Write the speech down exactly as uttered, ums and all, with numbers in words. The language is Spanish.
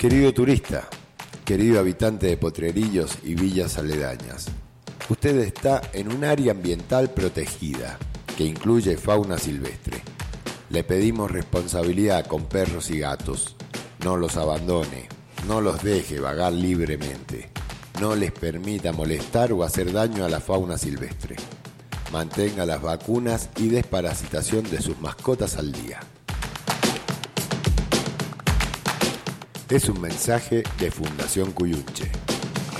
Querido turista, querido habitante de Potrerillos y villas aledañas, usted está en un área ambiental protegida que incluye fauna silvestre. Le pedimos responsabilidad con perros y gatos. No los abandone, no los deje vagar libremente, no les permita molestar o hacer daño a la fauna silvestre. Mantenga las vacunas y desparasitación de sus mascotas al día. Es un mensaje de Fundación Cuyunche.